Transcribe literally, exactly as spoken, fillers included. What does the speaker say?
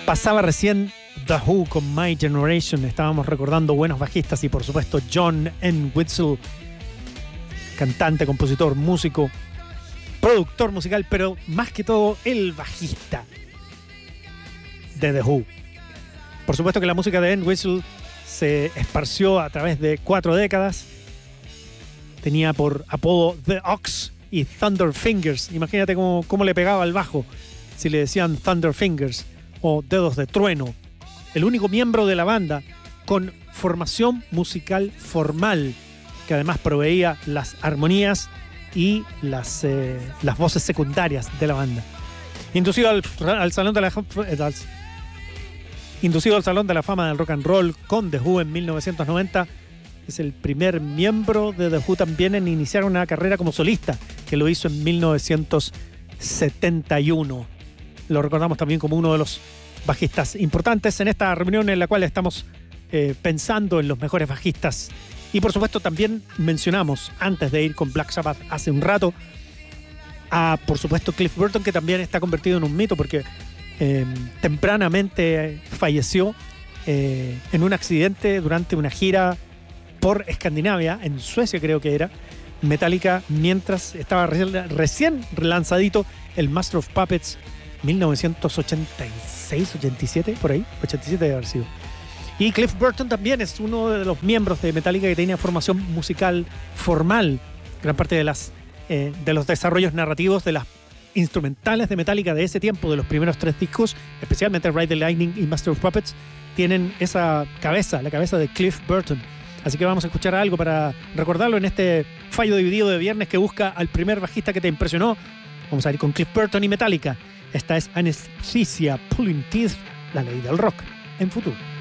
Pasaba recién The Who con My Generation. Estábamos recordando buenos bajistas y por supuesto John Entwistle, cantante, compositor, músico, productor musical, pero más que todo el bajista de The Who. Por supuesto que la música de Entwistle se esparció a través de cuatro décadas. Tenía por apodo The Ox y Thunder Fingers. Imagínate cómo, cómo le pegaba al bajo si le decían Thunder Fingers o Dedos de Trueno. El único miembro de la banda con formación musical formal, que además proveía las armonías y las, eh, las voces secundarias de la banda. Inducido al, al Salón de la al, Inducido al Salón de la Fama del Rock and Roll con The Who en mil novecientos noventa, es el primer miembro de The Who también en iniciar una carrera como solista, que lo hizo en mil novecientos setenta y uno. Lo recordamos también como uno de los bajistas importantes en esta reunión en la cual estamos eh, pensando en los mejores bajistas. Y por supuesto también mencionamos, antes de ir con Black Sabbath hace un rato, a por supuesto Cliff Burton, que también está convertido en un mito porque eh, tempranamente falleció eh, en un accidente durante una gira por Escandinavia, en Suecia creo que era, Metallica, mientras estaba recién, recién relanzadito el Master of Puppets mil novecientos ochenta y seis, ochenta y siete, por ahí, ochenta y siete debe haber sido. Y Cliff Burton también es uno de los miembros de Metallica que tenía formación musical formal. Gran parte de, las, eh, de los desarrollos narrativos de las instrumentales de Metallica de ese tiempo, de los primeros tres discos, especialmente Ride the Lightning y Master of Puppets, tienen esa cabeza, la cabeza de Cliff Burton. Así que vamos a escuchar algo para recordarlo en este fallo dividido de viernes que busca al primer bajista que te impresionó. Vamos a ir con Cliff Burton y Metallica. Esta es Anesthesia Pulling Teeth, la ley del rock en Futuro.